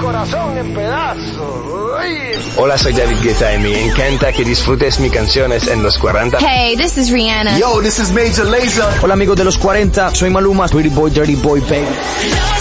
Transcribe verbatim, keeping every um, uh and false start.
corazón en pedazos. Ay. Hola, soy David Guetta y me encanta que disfrutes mis canciones en los cuarenta. Hey, this is Rihanna. Yo, this is Major Lazer. Hola amigos de los cuarenta, soy Maluma, Pretty Boy, Dirty Boy, baby.